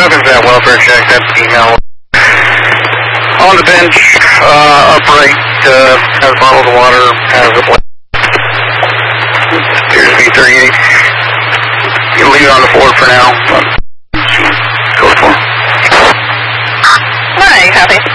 nothing's that welfare check. That's email. On the bench, upright, has a bottle of water, has a blade. Appears to be 38. You can leave it on the floor for now, but go for it. Alright, copy.